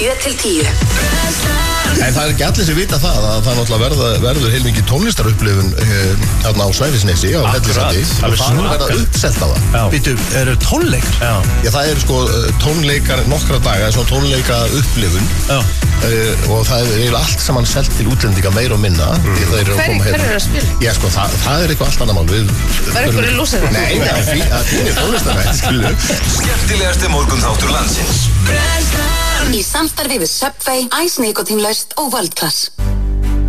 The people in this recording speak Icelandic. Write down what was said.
7-10 En það ekki allir sem vita það að það náttúrulega verður heilmikið tónlistarupplifun þarna á Snæfellsnesi á Hellisandi og það verða uppselt á það. Býtu, eru tónleikar? Já, það eru sko tónleikar nokkra daga, svona tónleika upplifun og það er eiginlega allt saman selt til útlendinga meira og minna. Hver eru að spila? Já, sko, það er eitthvað allt annað mál. Var eitthvað í lúsir það? Nei, það er fínir tónlistarvætt, skilu. Skemmtilegasti morgunþáttur landsins. Í samstarfi við Subway, Ice Nicotínlaust og World Class.